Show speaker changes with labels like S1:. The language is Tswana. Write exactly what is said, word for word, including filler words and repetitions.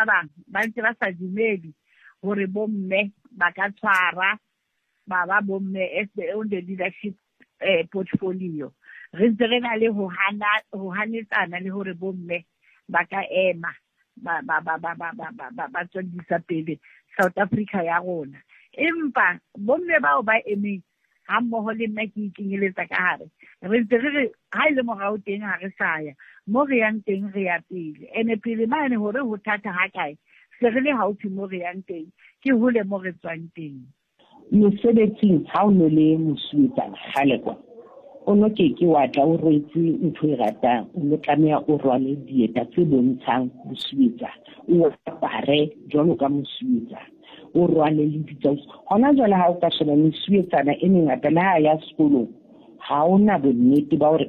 S1: bang ba ntse ba sa dumedi hore bomme ba ka tshwara ba ba bomme as the on the leadership eh, portfolio. Re ntse re na le ho hana ho hanetsana le hore bomme ba ka ema ba ba ba ba ba ba ba ba tswellisa pele South Africa ya rona. Empa bomme bao ba emeng ha mmoho le nna ke ikenyeletsa ka hare re ntse re ha ile morao teng ha re saya mo re yang teng re ya pele ene pele mane hore ho thata ha kae se re le haufi mo re yang teng ke hole mo re tswang teng.
S2: Mesebetsing ha o no le mosuwetsana hale kwa o no ke ke wa tla o rwetse ntho e ratang o no tlameha o rwale dieta tse bontshang mosuwetsana o apare jwalo ka mosuwetsana o rwale le ditauso hona jwale ha o ka sheba mesuwetsana e mengata le ha ya sekolong ha ona bonnete ba hore